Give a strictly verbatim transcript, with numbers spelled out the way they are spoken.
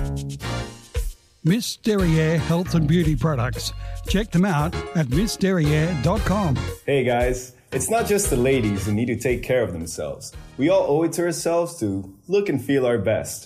Miss Derriere Health and Beauty Products. Check them out at miss derriere dot com. Hey guys, it's not just the ladies who need to take care of themselves. We all owe it to ourselves to look and feel our best.